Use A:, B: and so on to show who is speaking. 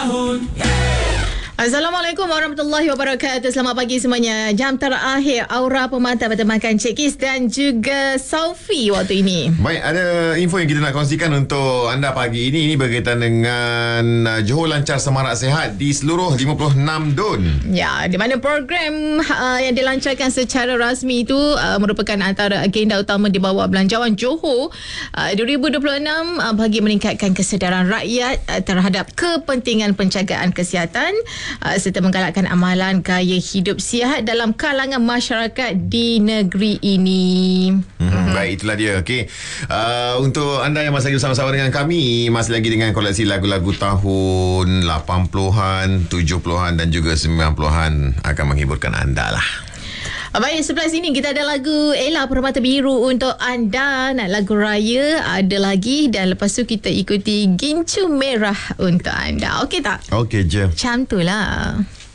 A: tahun.
B: Assalamualaikum warahmatullahi wabarakatuh. Selamat pagi semuanya. Jam terakhir Aura Pemata bertemakan Cik Kis dan juga Saufi waktu ini.
C: Baik, ada info yang kita nak kongsikan untuk anda pagi ini. Ini berkaitan dengan Johor lancar semarak sihat di seluruh 56 DUN.
B: Ya, di mana program yang dilancarkan secara rasmi itu merupakan antara agenda utama di bawah Belanjawan Johor 2026 bagi meningkatkan kesedaran rakyat terhadap kepentingan penjagaan kesihatan serta menggalakkan amalan gaya hidup sihat dalam kalangan masyarakat di negeri ini.
C: Baik, itulah dia. Okey. Untuk anda yang masih lagi bersama-sama dengan kami, masih lagi dengan koleksi lagu-lagu tahun 80-an, 70-an dan juga 90-an akan menghiburkan anda lah.
B: Baik, sebelah sini kita ada lagu Ella Permata Biru untuk anda. Nak lagu raya ada lagi. Dan lepas tu kita ikuti Gincu Merah untuk anda. Okey tak?
C: Okey je.
B: Macam tu lah.